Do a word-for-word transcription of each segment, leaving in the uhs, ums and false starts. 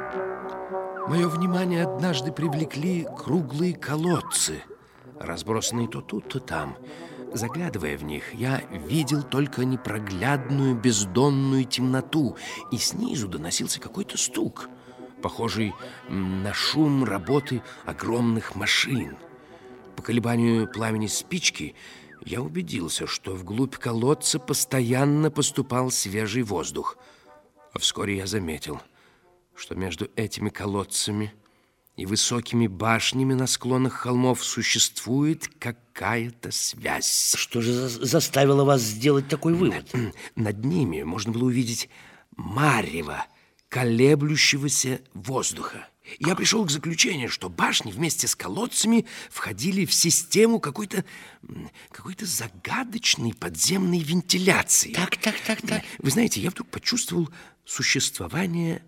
Мое внимание однажды привлекли круглые колодцы, разбросанные то тут, то там. Заглядывая в них, я видел только непроглядную бездонную темноту, и снизу доносился какой-то стук, похожий на шум работы огромных машин. По колебанию пламени спички я убедился, что вглубь колодца постоянно поступал свежий воздух. А вскоре я заметил, что между этими колодцами и высокими башнями на склонах холмов существует какая-то связь. Что же за заставило вас сделать такой вывод? Над ними можно было увидеть марево колеблющегося воздуха. Я пришел к заключению, что башни вместе с колодцами входили в систему какой-то какой-то загадочной подземной вентиляции. Так, так, так, так. Вы знаете, я вдруг почувствовал существование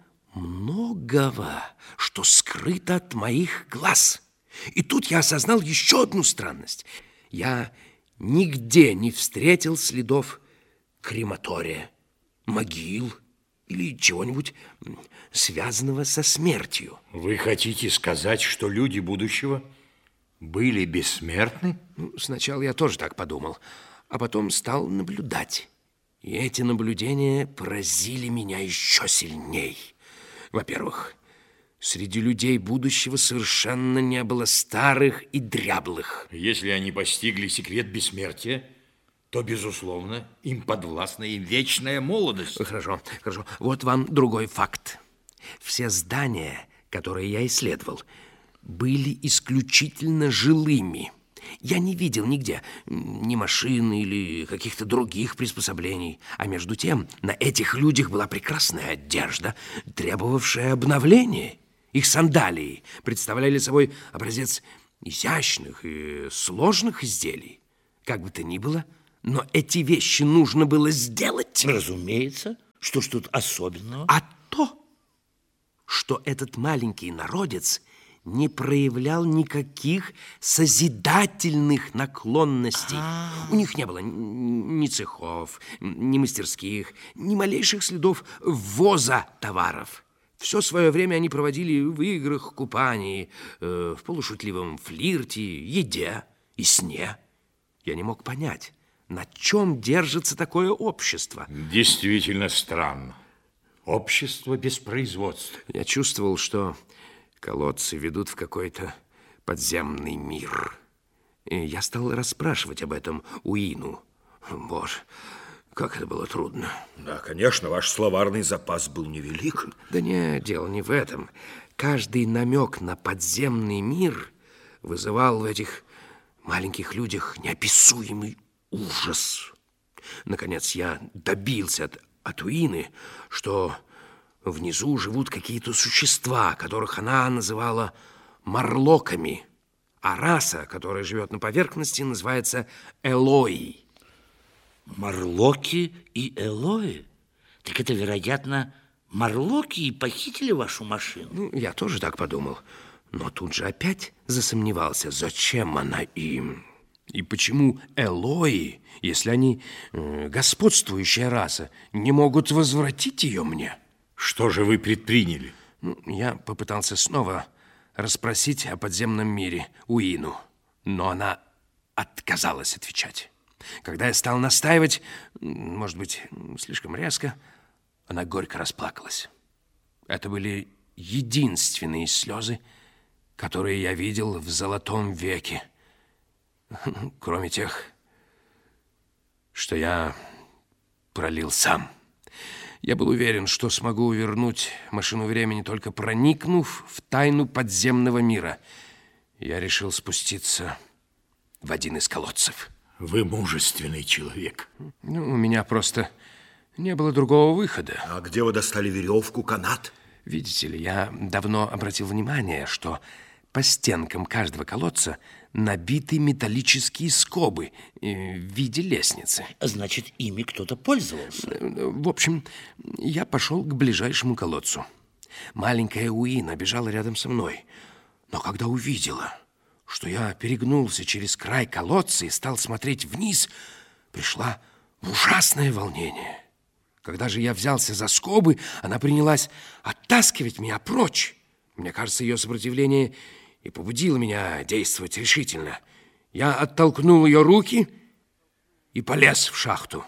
многого, что скрыто от моих глаз. И тут я осознал еще одну странность. Я нигде не встретил следов крематория, могил или чего-нибудь связанного со смертью. Вы хотите сказать, что люди будущего были бессмертны? Ну, сначала я тоже так подумал, а потом стал наблюдать. И эти наблюдения поразили меня еще сильней. Во-первых, среди людей будущего совершенно не было старых и дряблых. Если они постигли секрет бессмертия, то, безусловно, им подвластна и вечная молодость. Хорошо, хорошо. Вот вам другой факт. Все здания, которые я исследовал, были исключительно жилыми. Я не видел нигде ни машин или каких-то других приспособлений. А между тем, на этих людях была прекрасная одежда, требовавшая обновления. Их сандалии представляли собой образец изящных и сложных изделий. Как бы то ни было, но эти вещи нужно было сделать. Разумеется. Что ж тут особенного? А то, что этот маленький народец не проявлял никаких созидательных наклонностей. А-а-а. У них не было ни цехов, ни мастерских, ни малейших следов ввоза товаров. Все свое время они проводили в играх, купании, э, в полушутливом флирте, еде и сне. Я не мог понять, на чем держится такое общество. Действительно странно. Общество без производства. Я чувствовал, что колодцы ведут в какой-то подземный мир. И я стал расспрашивать об этом Уину. Боже, как это было трудно. Да, конечно, ваш словарный запас был невелик. Да нет, дело не в этом. Каждый намек на подземный мир вызывал в этих маленьких людях неописуемый ужас. Наконец я добился от, от Уины, что внизу живут какие-то существа, которых она называла морлоками, а раса, которая живет на поверхности, называется элои. Морлоки и элои? Так это, вероятно, морлоки и похитили вашу машину? Ну, я тоже так подумал, но тут же опять засомневался, зачем она им. И почему элои, если они э, господствующая раса, не могут возвратить ее мне? Что же вы предприняли? Ну, я попытался снова расспросить о подземном мире Уину, но она отказалась отвечать. Когда я стал настаивать, может быть, слишком резко, она горько расплакалась. Это были единственные слезы, которые я видел в золотом веке, кроме тех, что я пролил сам. Я был уверен, что смогу вернуть машину времени, только проникнув в тайну подземного мира. Я решил спуститься в один из колодцев. Вы мужественный человек. Ну, у меня просто не было другого выхода. А где вы достали веревку, канат? Видите ли, я давно обратил внимание, что по стенкам каждого колодца набиты металлические скобы в виде лестницы. Значит, ими кто-то пользовался. В общем, я пошел к ближайшему колодцу. Маленькая Уина бежала рядом со мной. Но когда увидела, что я перегнулся через край колодца и стал смотреть вниз, пришла в ужасное волнение. Когда же я взялся за скобы, она принялась оттаскивать меня прочь. Мне кажется, ее сопротивление и побудило меня действовать решительно. Я оттолкнул ее руки и полез в шахту.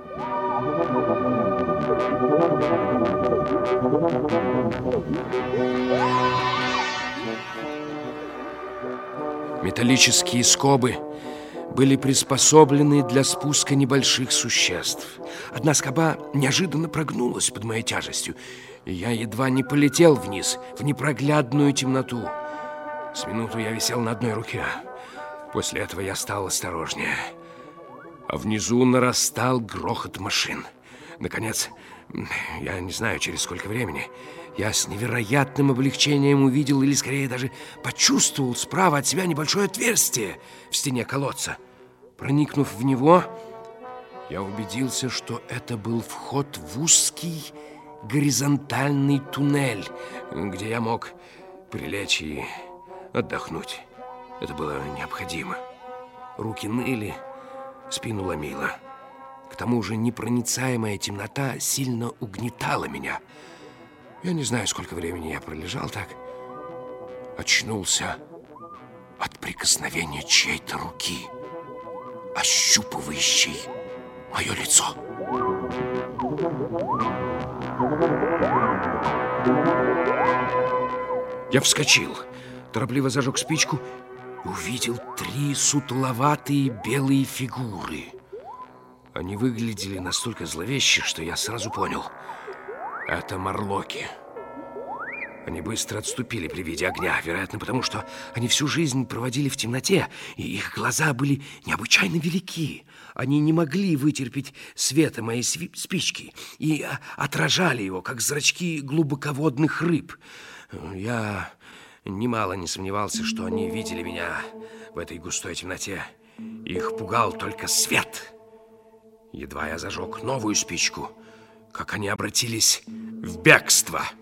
Металлические скобы были приспособлены для спуска небольших существ. Одна скоба неожиданно прогнулась под моей тяжестью, и я едва не полетел вниз, в непроглядную темноту. С минуту я висел на одной руке. После этого я стал осторожнее. А внизу нарастал грохот машин. Наконец, я не знаю, через сколько времени, я с невероятным облегчением увидел, или скорее даже почувствовал справа от себя небольшое отверстие в стене колодца. Проникнув в него, я убедился, что это был вход в узкий горизонтальный туннель, где я мог прилечь и отдохнуть. Это было необходимо. Руки ныли, спину ломило. К тому же непроницаемая темнота сильно угнетала меня. Я не знаю, сколько времени я пролежал так. Очнулся от прикосновения чьей-то руки, ощупывающей мое лицо. Я вскочил, торопливо зажег спичку и увидел три сутуловатые белые фигуры. Они выглядели настолько зловеще, что я сразу понял — это морлоки. Они быстро отступили при виде огня, вероятно, потому что они всю жизнь проводили в темноте, и их глаза были необычайно велики. Они не могли вытерпеть света моей спички и отражали его, как зрачки глубоководных рыб. Я немало не сомневался, что они видели меня в этой густой темноте. Их пугал только свет. Едва я зажег новую спичку, как они обратились в бегство.